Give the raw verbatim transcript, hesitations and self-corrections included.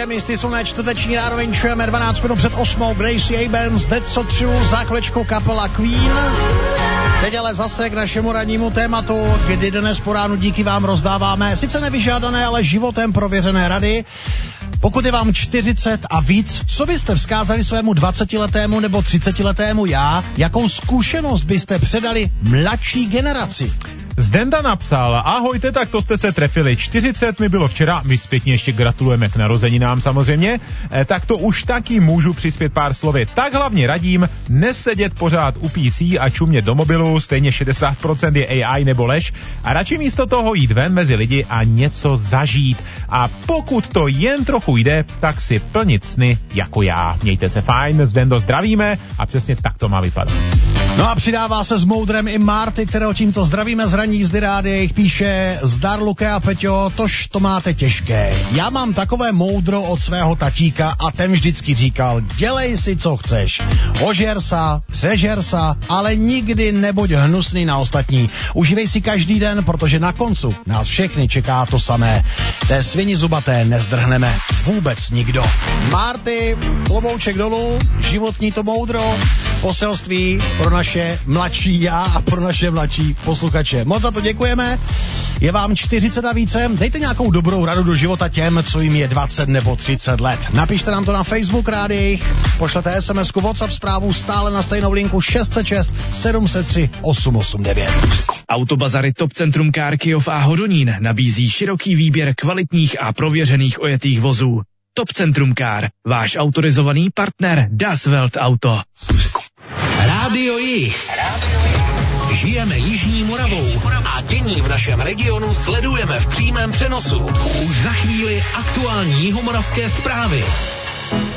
víkend, jistý silné čtvrteční ráno venčujeme dvanáct minut před osmou. Gracie Abrams, Dead So True, za chvilečku kapela Queen. Teď ale zase k našemu rannímu tématu, kdy dnes po ránu díky vám rozdáváme sice nevyžádané, ale životem prověřené rady. Pokud je vám čtyřicet a víc, co byste vzkázali svému dvacetiletému nebo třicetiletému já? Jakou zkušenost byste předali mladší generaci? Zdenda napsal, ahojte, tak to jste se trefili, čtyřicet mi bylo včera, my zpětně ještě gratulujeme k narozeninám samozřejmě, e, tak to už taky můžu přispět pár slovy. Tak hlavně radím, nesedět pořád u P C a čumět do mobilu, stejně šedesát procent je A I nebo lež, a radši místo toho jít ven mezi lidi a něco zažít. A pokud to jen trochu jde, tak si plnit sny jako já. Mějte se fajn, Zdendo zdravíme a přesně tak to má vypadat. No a přidává se s moudrem i Marty, kterého tímto zdravíme z ranní jízdy rádi, píše: zdar Luke a Peťo, tož to máte těžké. Já mám takové moudro od svého tatíka a ten vždycky říkal: dělej si, co chceš. Ožer sa, přežer sa, ale nikdy nebuď hnusný na ostatní. Užívej si každý den, protože na koncu nás všechny čeká to samé. Té svini zubaté nezdrhneme vůbec nikdo. Marty, klobouček dolů, životní to moudro, poselství pro naše mladší já a pro naše mladší posluchače. Moc za to děkujeme. Je vám čtyřicet a více? Dejte nějakou dobrou radu do života těm, co jim je dvacet nebo třicet let. Napište nám to na Facebook rádi, pošlete es em esku, WhatsApp zprávu stále na stejnou linku šest set šest sedm set tři osm osm devět. Autobazary Top Centrum Car Kyjov a Hodonín nabízí široký výběr kvalitních a prověřených ojetých vozů. Top Centrum Car, váš autorizovaný partner Das Welt Auto. Rádio Jih. Žijeme Jižní Moravou a dění v našem regionu sledujeme v přímém přenosu. Už za chvíli aktuální jihomoravské zprávy.